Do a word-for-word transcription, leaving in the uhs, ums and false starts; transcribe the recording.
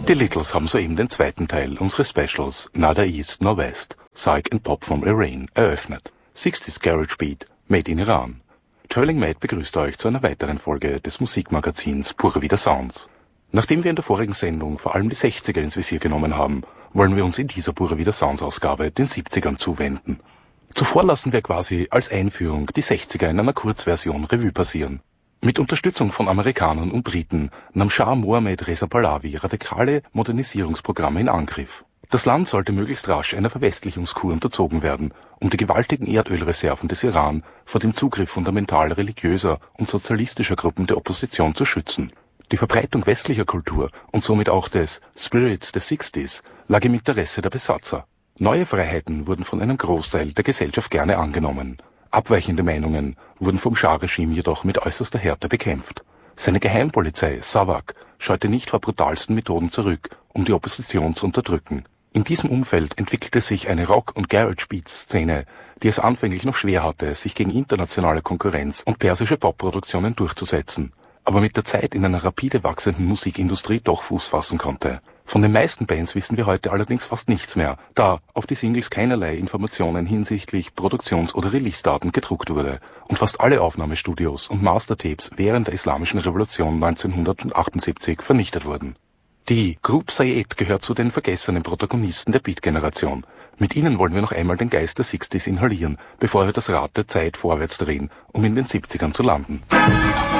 Die Littles haben soeben den zweiten Teil unseres Specials Neither East nor West, Psych and Pop from Iran eröffnet. sechziger Garage Beat, made in Iran. Traveling Mad begrüßt euch zu einer weiteren Folge des Musikmagazins Pure Vida Sounds. Nachdem wir in der vorigen Sendung vor allem die sechziger ins Visier genommen haben, wollen wir uns in dieser Pure Vida Sounds Ausgabe den siebzigern zuwenden. Zuvor lassen wir quasi als Einführung die sechziger in einer Kurzversion Revue passieren. Mit Unterstützung von Amerikanern und Briten nahm Schah Mohammed Reza Pahlavi radikale Modernisierungsprogramme in Angriff. Das Land sollte möglichst rasch einer Verwestlichungskur unterzogen werden, um die gewaltigen Erdölreserven des Iran vor dem Zugriff fundamental religiöser und sozialistischer Gruppen der Opposition zu schützen. Die Verbreitung westlicher Kultur und somit auch des Spirits des Sixties lag im Interesse der Besatzer. Neue Freiheiten wurden von einem Großteil der Gesellschaft gerne angenommen. Abweichende Meinungen wurden vom Schah-Regime jedoch mit äußerster Härte bekämpft. Seine Geheimpolizei, Savak, scheute nicht vor brutalsten Methoden zurück, um die Opposition zu unterdrücken. In diesem Umfeld entwickelte sich eine Rock- und Garage-Beat-Szene, die es anfänglich noch schwer hatte, sich gegen internationale Konkurrenz und persische Pop-Produktionen durchzusetzen, aber mit der Zeit in einer rapide wachsenden Musikindustrie doch Fuß fassen konnte. Von den meisten Bands wissen wir heute allerdings fast nichts mehr, da auf die Singles keinerlei Informationen hinsichtlich Produktions- oder Release-Daten gedruckt wurde und fast alle Aufnahmestudios und Mastertapes während der Islamischen Revolution neunzehnhundertachtundsiebzig vernichtet wurden. Die Group Sayed gehört zu den vergessenen Protagonisten der Beat-Generation. Mit ihnen wollen wir noch einmal den Geist der Sixties inhalieren, bevor wir das Rad der Zeit vorwärts drehen, um in den siebzigern zu landen.